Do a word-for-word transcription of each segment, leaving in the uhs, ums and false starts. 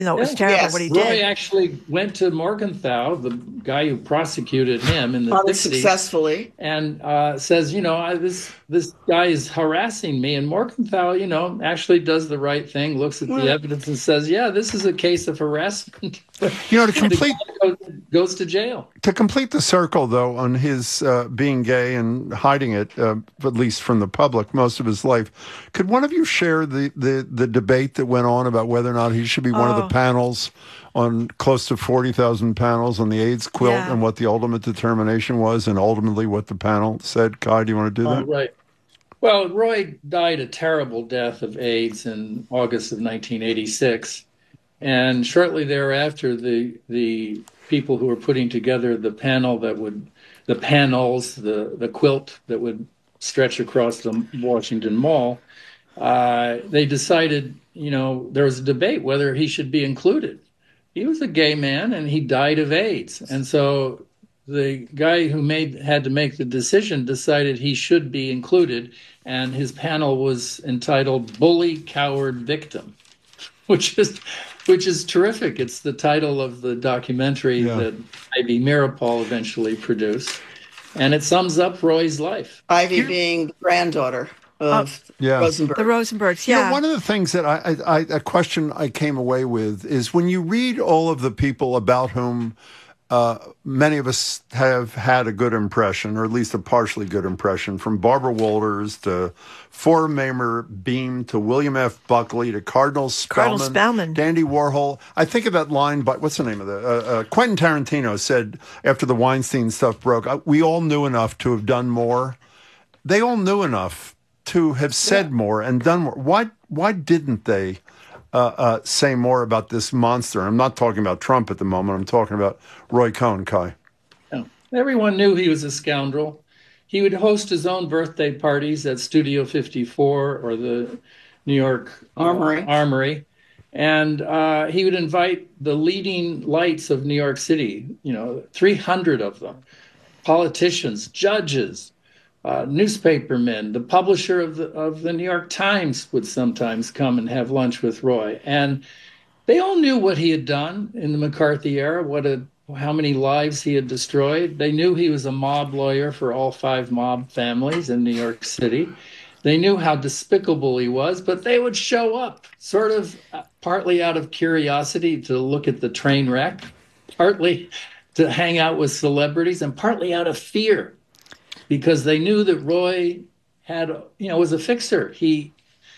you know, it was Yeah. terrible what Yes. he Roy did. actually went to Morgenthau, the guy who prosecuted him in the fifties, Unsuccessfully. and uh, says, you know, I, this this guy is harassing me. And Morgenthau, you know, actually does the right thing, looks at the Well, evidence and says, yeah, this is a case of harassment. You know, to The complete guy goes, goes to jail. to complete the circle, though, on his uh, being gay and hiding it, uh, at least from the public, most of his life, could one of you share the, the, the debate that went on about whether or not he should be one of the Oh. panels on close to forty thousand panels on the AIDS quilt Yeah. and what the ultimate determination was and ultimately what the panel said? Kai, do you want to do Oh, that? right. Well, Roy died a terrible death of AIDS in August of nineteen eighty-six. And shortly thereafter, the the people who were putting together the panel that would, the panels, the, the quilt that would stretch across the Washington Mall, uh, they decided, you know, there was a debate whether he should be included. He was a gay man and he died of AIDS. And so the guy who made had to make the decision decided he should be included. And his panel was entitled Bully, Coward, Victim, which is which is terrific. It's the title of the documentary Yeah. that Ivy Mirapol eventually produced. And it sums up Roy's life. Ivy being the granddaughter of Yeah. Rosenberg. The Rosenbergs, You yeah. know, one of the things that I, I, I, a question I came away with is when you read all of the people about whom uh, many of us have had a good impression, or at least a partially good impression, from Barbara Walters to Formamer Beam to William F. Buckley to Cardinal Spellman, Cardinal Spellman. to Andy Warhol. I think of that line by, what's the name of the, uh, uh, Quentin Tarantino said after the Weinstein stuff broke, uh, we all knew enough to have done more. They all knew enough to have said Yeah. more and done more. Why why didn't they uh, uh, say more about this monster? I'm not talking about Trump at the moment. I'm talking about Roy Cohn, Kai. Yeah. Everyone knew he was a scoundrel. He would host his own birthday parties at Studio fifty-four or the New York uh, Armory. Armory. And uh, he would invite the leading lights of New York City, you know, three hundred of them, politicians, judges, uh, newspapermen. The publisher of the, of the New York Times would sometimes come and have lunch with Roy. And they all knew what he had done in the McCarthy era, what a, how many lives he had destroyed. They knew he was a mob lawyer for all five mob families in New York City. They knew how despicable he was, but they would show up sort of uh, partly out of curiosity to look at the train wreck, partly to hang out with celebrities, and partly out of fear because they knew that Roy had, you know, was a fixer. He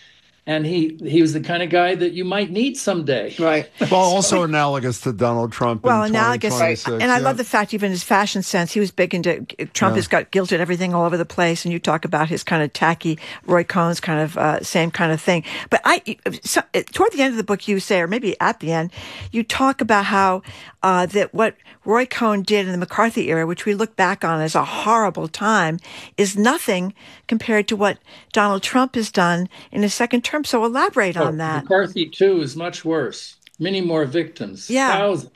And he he was the kind of guy that you might need someday. Right. Well, also analogous to Donald Trump Well, in analogous, twenty twenty-six. and I yeah. love the fact, even his fashion sense, he was big into, Trump Yeah. has got guilt and everything all over the place, and you talk about his kind of tacky, Roy Cohn's kind of, uh, same kind of thing. But I, so, toward the end of the book, you say, or maybe at the end, you talk about how, uh, that what Roy Cohn did in the McCarthy era, which we look back on as a horrible time, is nothing compared to what Donald Trump has done in his second term. So elaborate on that. McCarthy, too, is much worse. Many more victims. Yeah. Thousands.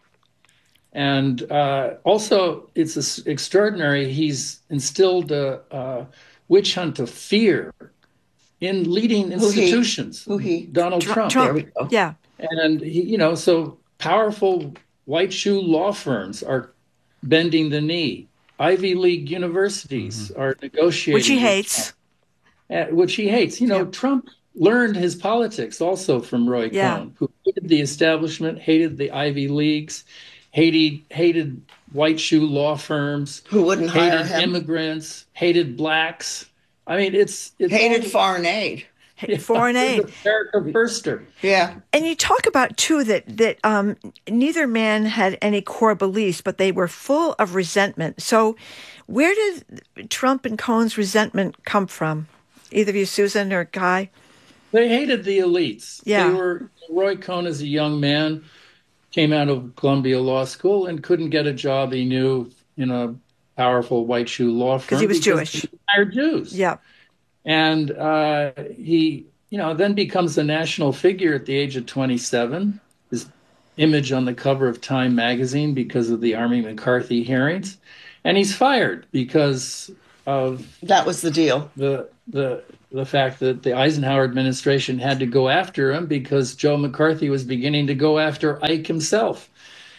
And uh, also, it's a s- extraordinary. He's instilled a, a witch hunt of fear in leading Who he? institutions. Who he? Donald Trump. There we go. Yeah. And, he, you know, so powerful white shoe law firms are bending the knee. Ivy League universities are negotiating. Which he with hates. Trump, uh, which he hates. You know, Yeah. Trump learned his politics also from Roy Yeah. Cohn, who hated the establishment, hated the Ivy Leagues, hated hated white shoe law firms, Who wouldn't hire hated him? immigrants, hated blacks. I mean, it's it's Hated all- foreign aid. Foreign aid. America Firster. Yeah. And you talk about, too, that, that um, neither man had any core beliefs, but they were full of resentment. So where did Trump and Cohn's resentment come from? Either of you, Susan or Guy? They hated the elites. Yeah. They were Roy Cohn as a young man came out of Columbia Law School and couldn't get a job he knew in a powerful white shoe law firm. he was Jewish. He hired Jews. Yeah. And uh, he, you know, then becomes a national figure at the age of twenty-seven. His image on the cover of Time magazine because of the Army McCarthy hearings. And he's fired because of That was the deal. the the the fact that the Eisenhower administration had to go after him because Joe McCarthy was beginning to go after Ike himself,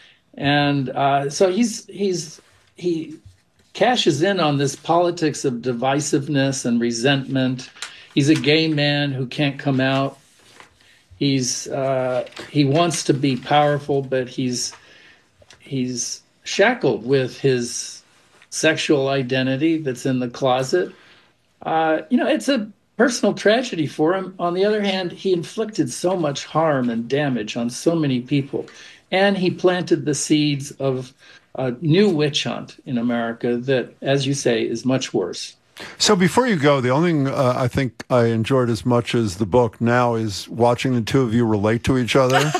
and uh, so he's he's he cashes in on this politics of divisiveness and resentment. He's a gay man who can't come out. He's uh, he wants to be powerful, but he's he's shackled with his sexual identity that's in the closet. Uh, you know, it's a personal tragedy for him. On the other hand, he inflicted so much harm and damage on so many people, and he planted the seeds of a new witch hunt in America that, as you say, is much worse. So before you go, the only thing uh, I think I enjoyed as much as the book now is watching the two of you relate to each other.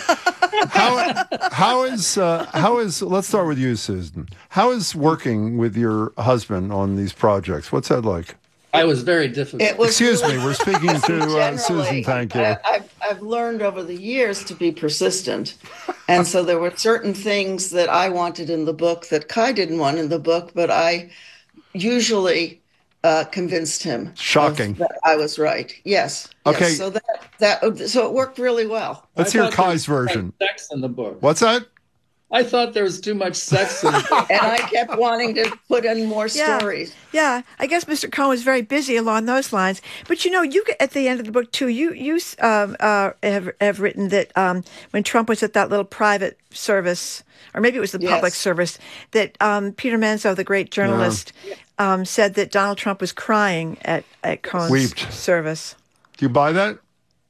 how how is uh, how is let's start with you, Susan. How is working with your husband on these projects? What's that like? I was very difficult. It was Excuse really- me, we're speaking to uh, Susan. Thank you. I, I've, I've learned over the years to be persistent. And so there were certain things that I wanted in the book that Kai didn't want in the book, but I usually uh, convinced him. Shocking. of- That I was right. Yes. Okay. Yes. So that, that, so it worked really well. Let's I hear thought there Kai's was too much version. Sex in the book. What's that? I thought there was too much sex in the book. And I kept wanting to put in more Yeah. stories. Yeah, I guess Mister Cohen was very busy along those lines. But you know, you get- at the end of the book too, you you um, uh, have have written that um, when Trump was at that little private service, or maybe it was the Yes. public service, that um, Peter Manzo, the great journalist, um, said that Donald Trump was crying at at Cohen's Weeped. service. Do you buy that?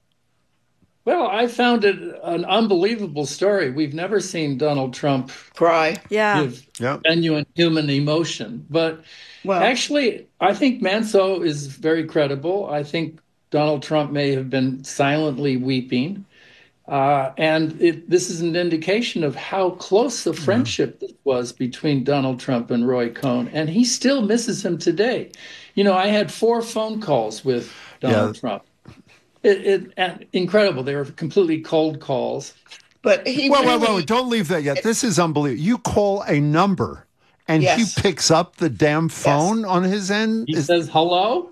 Well, I found it an unbelievable story. We've never seen Donald Trump Cry. Yeah, give Yeah. genuine human emotion. But Well, actually, I think Manso is very credible. I think Donald Trump may have been silently weeping. Uh, and it, this is an indication of how close the friendship this was between Donald Trump and Roy Cohn. And he still misses him today. You know, I had four phone calls with Donald Yeah. Trump. It, it and incredible. They were completely cold calls. but he Well, really, wait, wait, don't leave that yet. This is unbelievable. You call a number, and Yes. he picks up the damn phone on his end. He Is- says hello.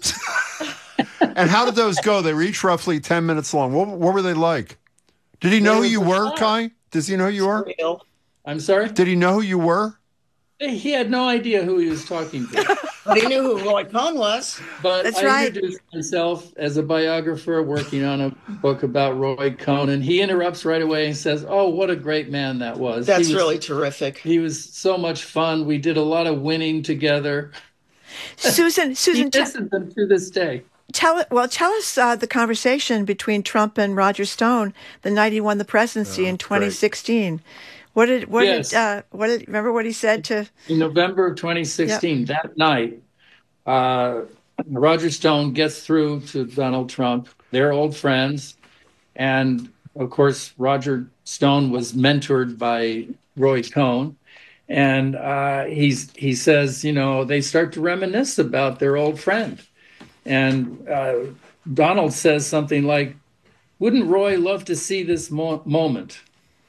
and how did those go? They were each roughly ten minutes long. What, what were they like? Did he know who were you were, bizarre. Kai? Does he know who you were? real. I'm sorry. Did he know who you were? He had no idea who he was talking to. But he knew who Roy Cohn was. But That's I right. introduced myself as a biographer working on a book about Roy Cohn, and he interrupts right away and says, "Oh, what a great man that was! That's he was, really terrific. he was so much fun. We did a lot of winning together." Susan, He Susan, te- misses them to this day. tell it. Well, tell us uh, the conversation between Trump and Roger Stone the night he won the presidency in twenty sixteen. What did what Yes. did uh, what did remember what he said to? In November of twenty sixteen, that night, uh, Roger Stone gets through to Donald Trump. They're old friends. And of course, Roger Stone was mentored by Roy Cohn. And uh, he's, he says, you know, they start to reminisce about their old friend. And uh, Donald says something like, "Wouldn't Roy love to see this mo- moment?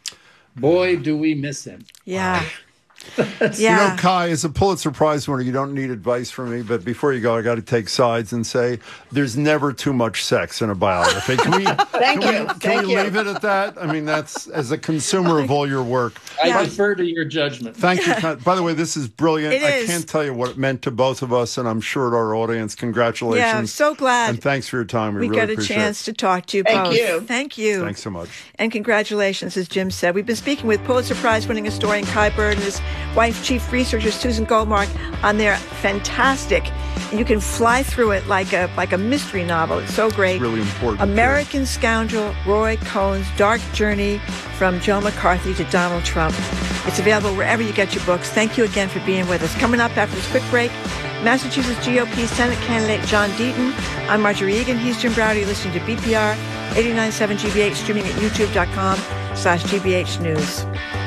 Boy, do we miss him." Yeah, You yeah. know, Kai, as a Pulitzer Prize winner, you don't need advice from me. But before you go, I got to take sides and say there's never too much sex in a biography. Can we, Thank can you. we, can Thank we you. leave it at that? I mean, that's as a consumer of all your work. I Yeah. defer to your judgment. Thank you. Kai. By the way, this is brilliant. It I is. can't tell you what it meant to both of us, and I'm sure to our audience. Congratulations. Yeah, I'm so glad And thanks for your time. We, we really got a appreciate chance to talk to you Thank both. you. Thank you. it. Thanks so much. And congratulations, as Jim said. We've been speaking with Pulitzer Prize-winning historian Kai Bird and his wife, chief researcher Susan Goldmark, on their fantastic. You can fly through it like a like a mystery novel. It's so great. It's really important. American Scoundrel: Roy Cohn's Dark Journey from Joe McCarthy to Donald Trump. It's available wherever you get your books. Thank you again for being with us. Coming up after this quick break, Massachusetts G O P Senate candidate John Deaton. I'm Marjorie Egan. He's Jim Browder. You're listening to B P R eighty-nine point seven G B H, streaming at youtube dot com slash G B H News.